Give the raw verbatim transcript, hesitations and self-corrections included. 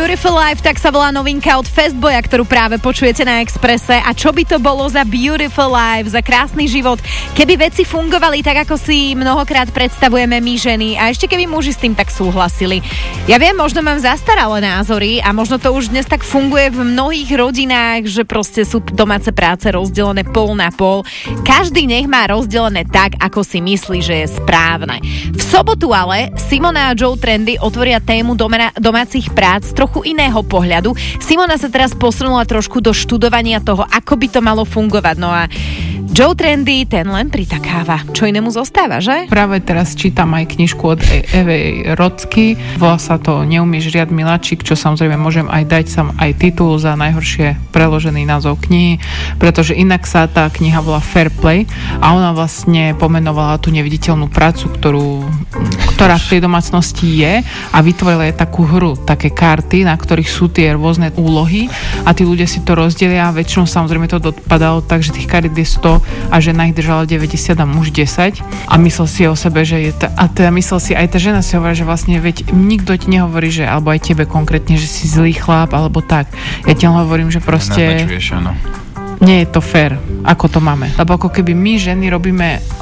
Beautiful Life, tak sa volá novinka od Fastboya, ktorú práve počujete na Expresse. A čo by to bolo za Beautiful Life, za krásny život, keby veci fungovali tak, ako si mnohokrát predstavujeme my ženy a ešte keby muži s tým tak súhlasili. Ja viem, možno mám zastaralé názory a možno to už dnes tak funguje v mnohých rodinách, že proste sú domáce práce rozdelené pol na pol. Každý nech má rozdelené tak, ako si myslí, že je správne. V sobotu ale Simona a Joe Trendy otvoria tému doma- domácich prác z trochu iného pohľadu. Simona sa teraz posunula trošku do študovania toho, ako by to malo fungovať. No a Joe Trendy, ten len pritakáva. Čo inému zostáva, že? Práve teraz čítam aj knižku od Evy Rocky. Volá sa to Neumieš riad miláčik, čo samozrejme môžem aj dať sam aj titul za najhoršie preložený názov knihy, pretože inak sa tá kniha volá Fair Play a ona vlastne pomenovala tú neviditeľnú prácu, ktorú, ktorá v tej domácnosti je a vytvorila je takú hru, také karty, na ktorých sú tie rôzne úlohy a tí ľudia si to rozdelia a väčšinou samozrejme to dopadalo tak, že tých karit je sto a žena ich držala deväťdesiat a muž desať a myslel si o sebe, že je ta, a teda myslel si, aj tá žena si hovorí, že vlastne veď nikto ti nehovorí, že alebo aj tebe konkrétne, že si zlý chlap alebo tak. Ja ti len hovorím, že proste naznačuješ, áno. Nie je to fér, ako to máme. Lebo ako keby my ženy robíme